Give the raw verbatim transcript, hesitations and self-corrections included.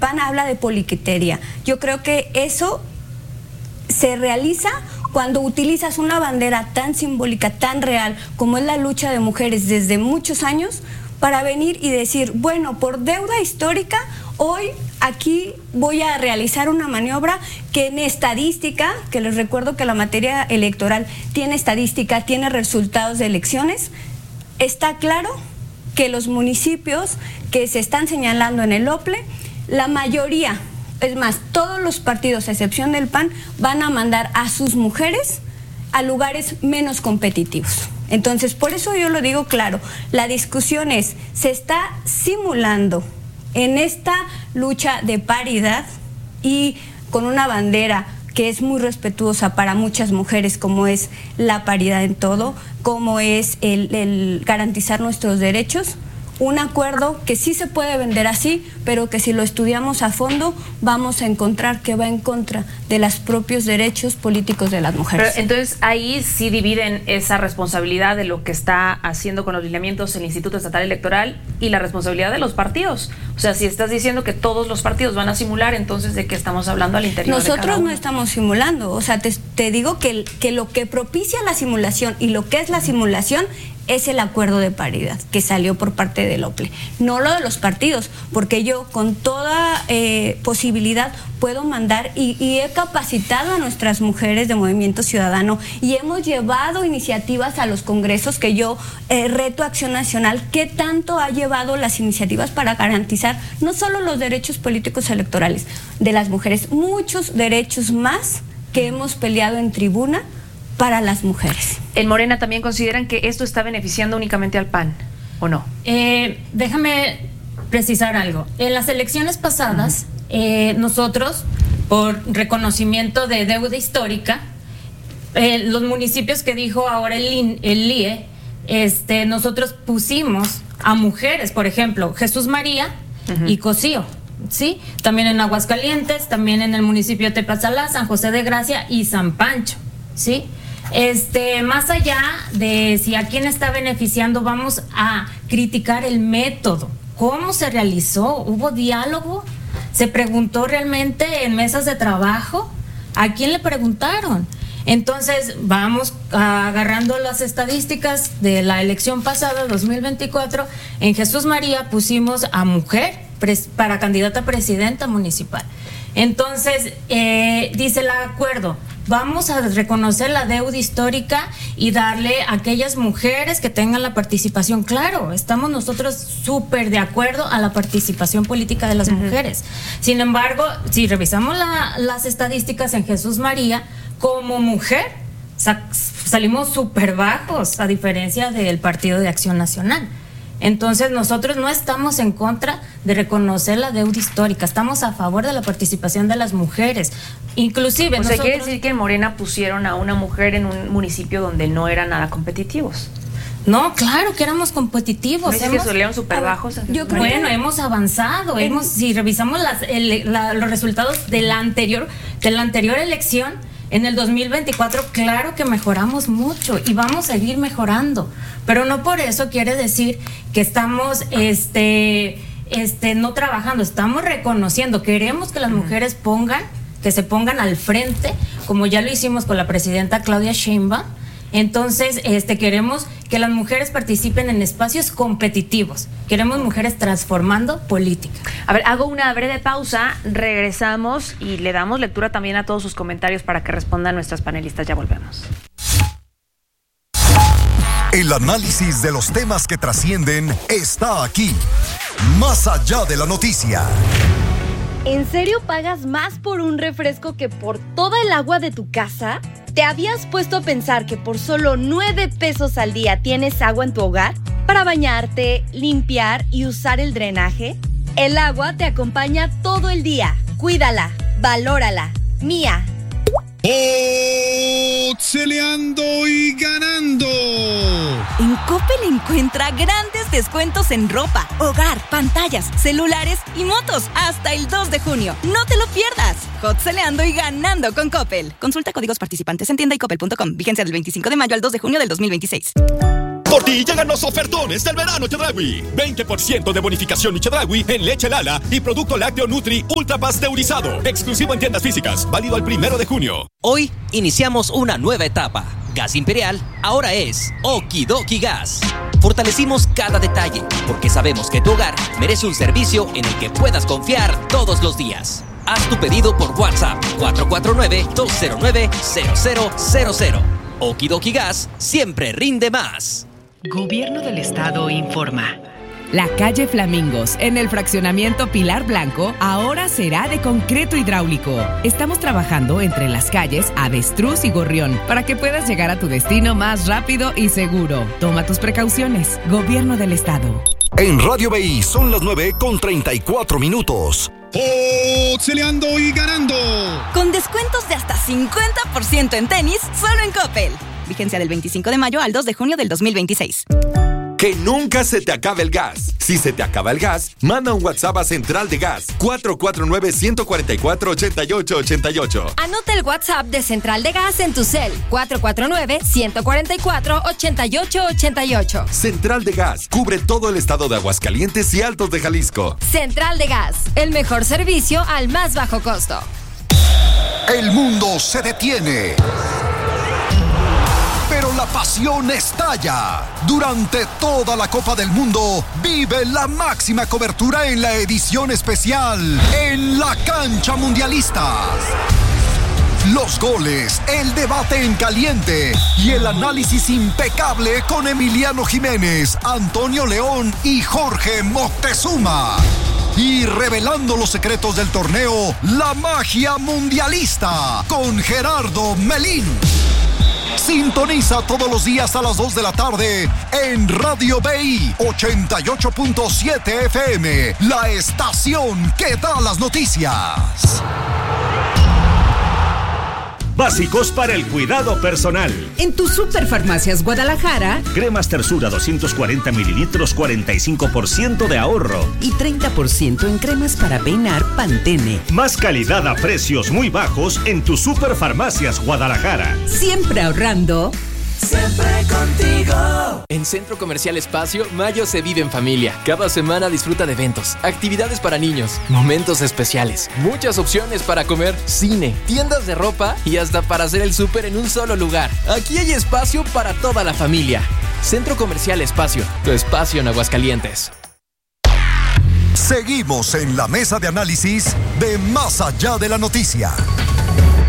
P A N habla de poliquetería. Yo creo que eso se realiza cuando utilizas una bandera tan simbólica, tan real, como es la lucha de mujeres desde muchos años, para venir y decir, bueno, por deuda histórica, hoy aquí voy a realizar una maniobra que en estadística, que les recuerdo que la materia electoral tiene estadística, tiene resultados de elecciones, está claro que los municipios que se están señalando en el OPLE, la mayoría, es más, todos los partidos, a excepción del P A N, van a mandar a sus mujeres a lugares menos competitivos. Entonces, por eso yo lo digo claro, la discusión es, se está simulando en esta lucha de paridad y con una bandera que es muy respetuosa para muchas mujeres, como es la paridad en todo, como es el, el garantizar nuestros derechos, un acuerdo que sí se puede vender así, pero que si lo estudiamos a fondo vamos a encontrar que va en contra de los propios derechos políticos de las mujeres. Pero entonces ahí sí dividen esa responsabilidad de lo que está haciendo con los lineamientos el Instituto Estatal Electoral y la responsabilidad de los partidos. O sea, si estás diciendo que todos los partidos van a simular, entonces ¿de qué estamos hablando al interior? Nosotros de cada uno? No estamos simulando, o sea, te, te digo que, que lo que propicia la simulación y lo que es la simulación es el acuerdo de paridad que salió por parte del OPLE, no lo de los partidos, porque yo con toda eh, posibilidad puedo mandar y, y he capacitado a nuestras mujeres de Movimiento Ciudadano y hemos llevado iniciativas a los congresos que yo eh, reto a Acción Nacional. ¿Qué tanto ha llevado las iniciativas para garantizar no solo los derechos políticos electorales de las mujeres, muchos derechos más que hemos peleado en tribuna para las mujeres? ¿En Morena también consideran que esto está beneficiando únicamente al P A N o no? Eh, déjame precisar algo. En las elecciones pasadas, uh-huh. eh, nosotros, por reconocimiento de deuda histórica, eh, los municipios que dijo ahora el, el I E, este, nosotros pusimos a mujeres, por ejemplo, Jesús María uh-huh. y Cocío. Sí, también en Aguascalientes, también en el municipio de Tepazalá, San José de Gracia y San Pancho, ¿sí? Este, más allá de si a quién está beneficiando, vamos a criticar el método, cómo se realizó, hubo diálogo, se preguntó realmente en mesas de trabajo, ¿a quién le preguntaron? Entonces vamos agarrando las estadísticas de la elección pasada, dos mil veinticuatro, en Jesús María pusimos a mujer para candidata a presidenta municipal. Entonces, eh, dice el acuerdo, vamos a reconocer la deuda histórica y darle a aquellas mujeres que tengan la participación. Claro, estamos nosotros súper de acuerdo a la participación política de las uh-huh. mujeres. Sin embargo, si revisamos la, las estadísticas en Jesús María, como mujer, sa- salimos súper bajos, a diferencia del Partido de Acción Nacional. Entonces nosotros no estamos en contra de reconocer la deuda histórica, estamos a favor de la participación de las mujeres, inclusive o sea, nosotros... quiere decir que en Morena pusieron a una mujer en un municipio donde no eran nada competitivos. No, claro que éramos competitivos. ¿No es que salieron súper bajos? Yo creo bueno, que hemos avanzado, en... hemos, si revisamos las, el, la, los resultados de la anterior, de la anterior elección, en el dos mil veinticuatro, claro que mejoramos mucho y vamos a seguir mejorando, pero no por eso quiere decir que estamos este, este, no trabajando, estamos reconociendo, queremos que las mujeres pongan, que se pongan al frente, como ya lo hicimos con la presidenta Claudia Sheinbaum. Entonces, este, queremos que las mujeres participen en espacios competitivos. Queremos mujeres transformando política. A ver, hago una breve pausa, regresamos y le damos lectura también a todos sus comentarios para que respondan nuestras panelistas. Ya volvemos. El análisis de los temas que trascienden está aquí, más allá de la noticia. ¿En serio pagas más por un refresco que por toda el agua de tu casa? ¿Te habías puesto a pensar que por solo nueve pesos al día tienes agua en tu hogar? Para bañarte, limpiar y usar el drenaje. El agua te acompaña todo el día. Cuídala, valórala. Mía. ¡Otseleando y ganando! En Coppel encuentra grandes descuentos en ropa, hogar, pantallas, celulares y motos hasta el dos de junio. ¡No te lo pierdas! Otseleando y ganando con Coppel. Consulta códigos participantes en tienda y coppel punto com. Vigencia del veinticinco de mayo al dos de junio del dos mil veintiséis. Por ti llegan los ofertones del verano Chedraui. veinte por ciento de bonificación Chedraui en leche Lala y producto lácteo Nutri ultra pasteurizado. Exclusivo en tiendas físicas. Válido el primero de junio. Hoy iniciamos una nueva etapa. Gas Imperial ahora es Okidoki Gas. Fortalecimos cada detalle porque sabemos que tu hogar merece un servicio en el que puedas confiar todos los días. Haz tu pedido por WhatsApp cuatro cuatro nueve, dos cero nueve, cero cero cero cero. Okidoki Gas siempre rinde más. Gobierno del Estado informa. La calle Flamingos, en el fraccionamiento Pilar Blanco, ahora será de concreto hidráulico. Estamos trabajando entre las calles Avestruz y Gorrión para que puedas llegar a tu destino más rápido y seguro. Toma tus precauciones. Gobierno del Estado. En Radio B I son las nueve con treinta y cuatro minutos. Boxeleando y ganando. Con descuentos de hasta cincuenta por ciento en tenis, solo en Coppel. Vigencia del veinticinco de mayo al dos de junio del dos mil veintiséis. Que nunca se te acabe el gas. Si se te acaba el gas, manda un WhatsApp a Central de Gas cuatro cuatro nueve, uno cuatro cuatro, ocho ocho ocho ocho. Anota el WhatsApp de Central de Gas en tu cel. cuatro cuatro nueve, uno cuatro cuatro, ocho ocho ocho ocho. Central de Gas cubre todo el estado de Aguascalientes y Altos de Jalisco. Central de Gas, el mejor servicio al más bajo costo. El mundo se detiene, pero la pasión estalla. Durante toda la Copa del Mundo, vive la máxima cobertura en la edición especial En la Cancha Mundialista. Los goles, el debate en caliente y el análisis impecable con Emiliano Jiménez, Antonio León y Jorge Moctezuma. Y revelando los secretos del torneo, la magia mundialista con Gerardo Melín. Sintoniza todos los días a las dos de la tarde en Radio B I ochenta y ocho punto siete F M, la estación que da las noticias. Básicos para el cuidado personal. En tu Superfarmacias Guadalajara, Cremas Tersura doscientos cuarenta mililitros, cuarenta y cinco por ciento de ahorro. Y treinta por ciento en cremas para peinar Pantene. Más calidad a precios muy bajos en tu Superfarmacias Guadalajara. Siempre ahorrando. Siempre contigo. En Centro Comercial Espacio, mayo se vive en familia. Cada semana disfruta de eventos, actividades para niños, momentos especiales, muchas opciones para comer, cine, tiendas de ropa y hasta para hacer el súper en un solo lugar. Aquí hay espacio para toda la familia. Centro Comercial Espacio, tu espacio en Aguascalientes. Seguimos en la mesa de análisis de Más Allá de la Noticia.